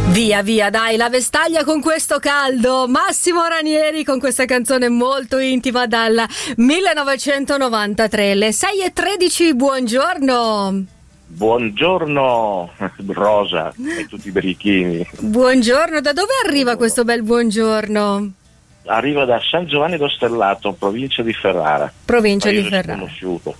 Via, via, dai, la vestaglia con questo caldo. Massimo Ranieri con questa canzone molto intima dal 1993. Le 6:13, buongiorno. Buongiorno Rosa e tutti i berichini. Buongiorno, da dove arriva questo bel buongiorno? Arriva da San Giovanni d'Ostellato, provincia di Ferrara. Provincia di Ferrara. Conosciuto.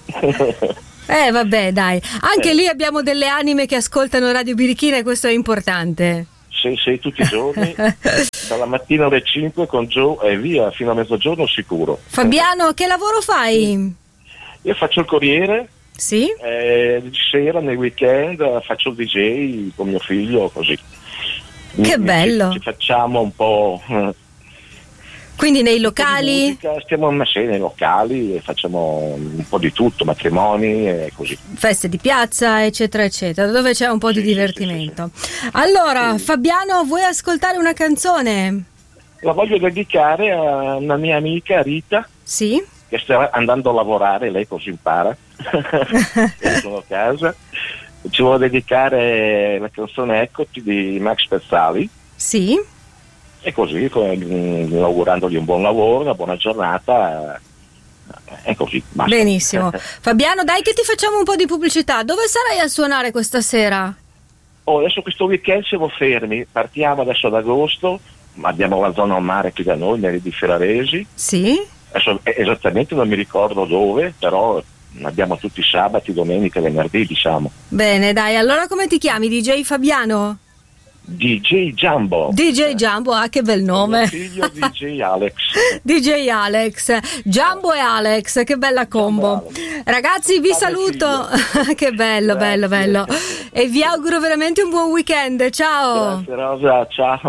Vabbè, dai. Anche lì abbiamo delle anime che ascoltano Radio Birichina e questo è importante. Sì, tutti i giorni, dalla mattina alle 5 con Joe e via, fino a mezzogiorno sicuro. Fabiano, che lavoro fai? Io faccio il corriere. Sì? Di sera, nei weekend, faccio il DJ con mio figlio, così. Che bello. Ci facciamo un po'... Quindi nei locali? Stiamo nei locali e facciamo un po' di tutto, matrimoni e così. Feste di piazza, eccetera, eccetera, dove c'è un po' di divertimento. Sì. Allora, Fabiano, vuoi ascoltare una canzone? La voglio dedicare a una mia amica, Rita. Sì? Che sta andando a lavorare, lei così impara. Sono a casa. Ci voglio dedicare la canzone Eccoti di Max Pezzali. Sì? E così, augurandogli un buon lavoro, una buona giornata, e così, basta. Benissimo. Fabiano, dai che ti facciamo un po' di pubblicità. Dove sarai a suonare questa sera? Adesso questo weekend siamo fermi, partiamo adesso ad agosto, abbiamo la zona al mare qui da noi, nelle di Ferraresi. Sì? Adesso esattamente non mi ricordo dove, però abbiamo tutti sabati, domenica, venerdì, diciamo. Bene, dai, allora come ti chiami, DJ Fabiano? DJ Jumbo. DJ Jumbo, che bel nome. Mio figlio DJ Alex. DJ Alex, Jumbo e Alex, che bella combo. Ragazzi, vi saluto. Che bello, bello, bello. E vi auguro veramente un buon weekend. Ciao. Grazie Rosa, ciao.